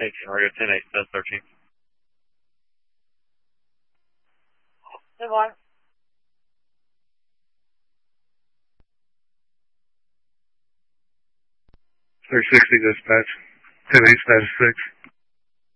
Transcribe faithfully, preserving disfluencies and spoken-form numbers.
eighteen, radio ten eight, that's thirteen. Good one. three sixty dispatch, ten eight status six.